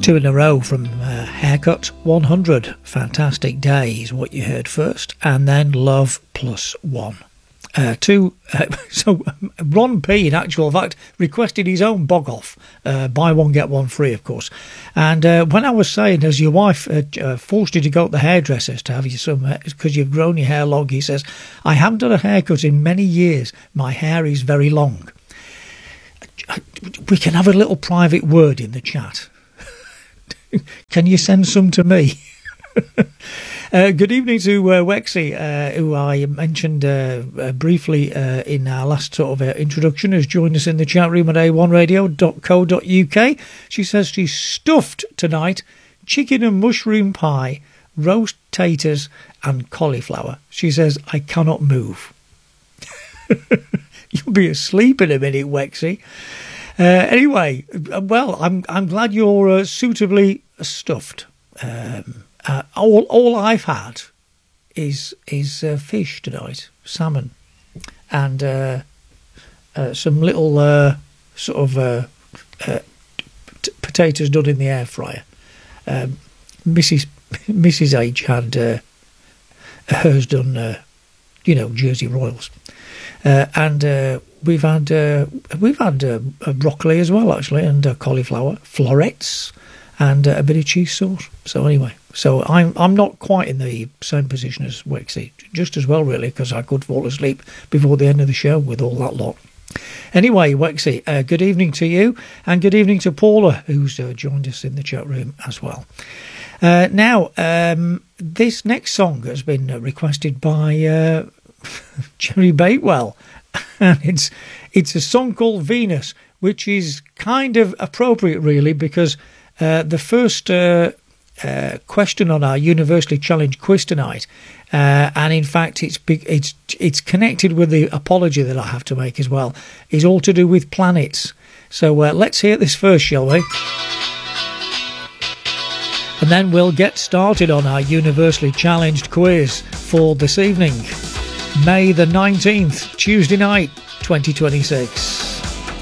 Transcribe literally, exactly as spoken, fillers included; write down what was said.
Two in a row from uh, Haircut one hundred. Fantastic Day is what you heard first, and then Love Plus One. Uh, two, uh, so Ron P, in actual fact, requested his own bog off. Uh, buy one, get one free, of course. And uh, when I was saying, as your wife uh, uh, forced you to go to the hairdressers to have you some, because you've grown your hair long, he says, I haven't done a haircut in many years. My hair is very long. We can have a little private word in the chat. Can you send some to me? uh, good evening to uh, Wexy, uh, who I mentioned uh, uh, briefly uh, in our last sort of uh, introduction, has joined us in the chat room at a one radio dot co dot uk. She says she's stuffed tonight, chicken and mushroom pie, roast taters and cauliflower. She says, I cannot move. You'll be asleep in a minute, Wexy. Uh, anyway, well, I'm I'm glad you're uh, suitably stuffed. Um, uh, all all I've had is is uh, fish tonight, salmon, and uh, uh, some little uh, sort of uh, uh, t- potatoes done in the air fryer. Um, Missus Missus H had uh, hers done, uh, you know, Jersey Royals, uh, and. Uh, We've had uh, we've had uh, broccoli as well, actually, and uh, cauliflower, florets, and uh, a bit of cheese sauce. So anyway, so I'm I'm not quite in the same position as Wexy, just as well really, because I could fall asleep before the end of the show with all that lot. Anyway, Wexy, uh, good evening to you, and good evening to Paula, who's uh, joined us in the chat room as well. Uh, now, um, this next song has been uh, requested by uh, Jerry Batewell. And it's it's a song called Venus, which is kind of appropriate, really, because uh, the first uh, uh, question on our Universally Challenged quiz tonight, uh, and in fact it's big, it's it's connected with the apology that I have to make as well, is all to do with planets. So uh, let's hear this first, shall we? And then we'll get started on our Universally Challenged quiz for this evening. May the nineteenth, Tuesday night, twenty twenty-six.